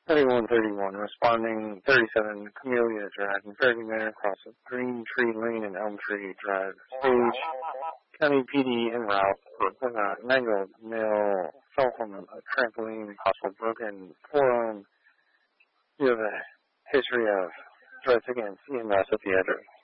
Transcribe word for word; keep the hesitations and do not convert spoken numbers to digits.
thirty-one thirty-one, responding thirty-seven Camellia Drive in thirty minutes across Green Tree Lane and Elm Tree Drive. Stage, County P D en route for uh, mangled male fell from a trampoline, possible broken forearm. You have a history of threats against E M S at the address.